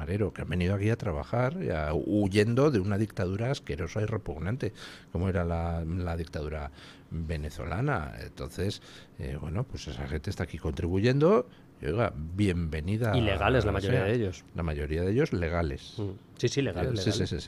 extranjero, que han venido aquí a trabajar, huyendo de una dictadura asquerosa y repugnante, como era la dictadura venezolana. Entonces, bueno, pues esa gente está aquí contribuyendo. Y, oiga, Ilegales la bienvenida mayoría sea. de ellos. La mayoría de ellos legales. Sí, sí, legales, Sí, sí, legales. sí,